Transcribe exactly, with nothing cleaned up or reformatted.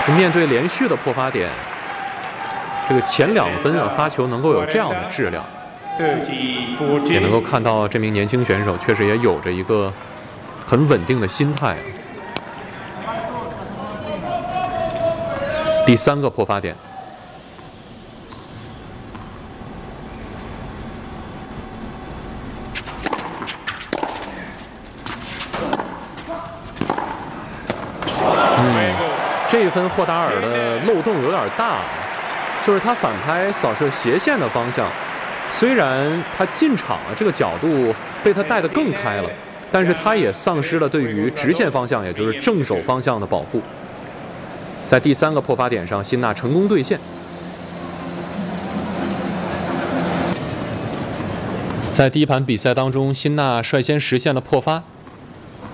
面对连续的破发点，这个前两分啊发球能够有这样的质量，也能够看到这名年轻选手确实也有着一个很稳定的心态啊。第三个破发点。 这一分霍达尔的漏洞有点大，就是他反拍扫射斜线的方向，虽然他进场的这个角度被他带得更开了，但是他也丧失了对于直线方向，也就是正手方向的保护。在第三个破发点上，辛纳成功兑现。在第一盘比赛当中，辛纳率先实现了破发。